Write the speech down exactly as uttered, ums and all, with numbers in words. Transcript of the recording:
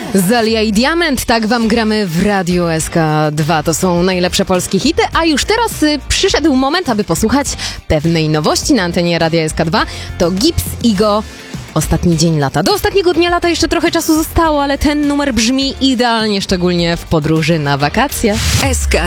Zalia i Diament, tak wam gramy w Radiu S K dwa. To są najlepsze polskie hity, a już teraz y, przyszedł moment, aby posłuchać pewnej nowości na antenie Radia S K dwa. To Gibbs i Go. Ostatni dzień lata. Do ostatniego dnia lata jeszcze trochę czasu zostało, ale ten numer brzmi idealnie, szczególnie w podróży na wakacje. S K